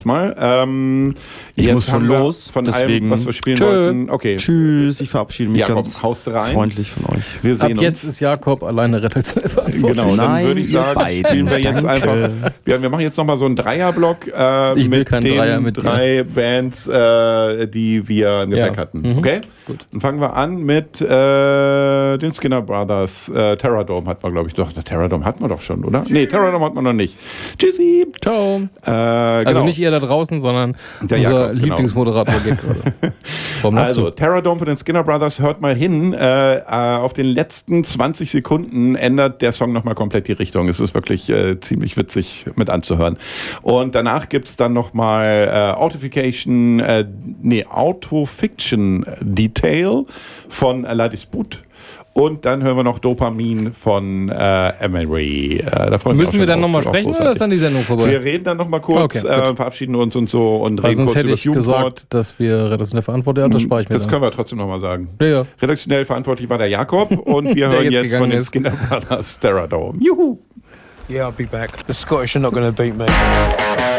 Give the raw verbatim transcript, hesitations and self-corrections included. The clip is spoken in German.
Mal. Ähm, ich jetzt muss schon los, von deswegen. allem, was wir spielen Tschö. wollten. Okay. Tschüss, ich verabschiede mich Jakob, ganz haust rein. freundlich von euch. Wir sehen Ab jetzt uns. ist Jakob alleine redaktionell verantwortlich. Genau, dann Nein, würde ich ihr sagen, beiden. spielen wir jetzt Danke. einfach. Wir, wir machen jetzt nochmal so einen Dreierblock äh, Ich will mit keinen den Dreier mit dir. drei Bands, äh, die wir im Gepäck Ja. hatten. Mhm. Okay? Gut. Dann fangen wir an mit äh, den Skinner Brothers. Äh, Terradome hatten wir, glaube ich, doch. Terradome hatten wir doch schon, oder? Nee, Terradome hatten wir noch nicht. Tschüssi! Ciao. Äh, Also genau. nicht ihr da draußen, sondern Der unser Jakob, genau. Lieblingsmoderator geht gerade. Warum lachst Also, du? Terradome von den Skinner Brothers, hört mal hin. Äh, äh, auf den letzten zwanzig Sekunden ändert der Song nochmal komplett die Richtung. Es ist wirklich äh, ziemlich witzig mit anzuhören. Und danach gibt's dann nochmal äh, Autofication, äh, nee, Autofiction Detail von La Dispute. Und dann hören wir noch Dopamin von äh, Emery. Äh, da freuen wir Müssen wir dann nochmal drauf. sprechen Auch oder ist dann die Sendung vorbei? Wir reden dann nochmal kurz, Okay, gut. äh, verabschieden uns und so und Weil reden sonst kurz hätte über ich das Jugendwort. gesagt, dass wir redaktionell verantwortlich sind. Das spare ich mir Das dann. können wir trotzdem nochmal sagen. Ja, ja. Redaktionell verantwortlich war der Jakob und wir Der hören jetzt jetzt gegangen von den ist. Skinner Brothers Terradome. Juhu! Yeah, I'll be back. The Scottish are not going to beat me.